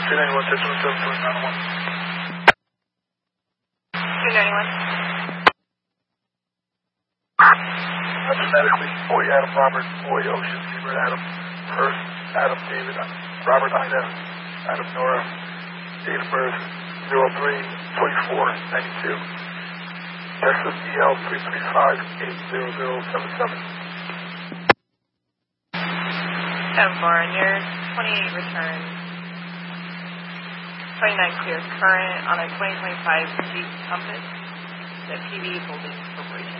391, 617, 291. Automatically, boy Adam, Robert, boy Ocean, Zebra Adam, First, Adam, David, Robert, Ida, Adam, Nora, date of birth, 03-24-92. Texas EL 335-80077. 10-4, and your 28 return, 29 clear current on a 2025 Jeep Compass, the PV Holdings Corporation.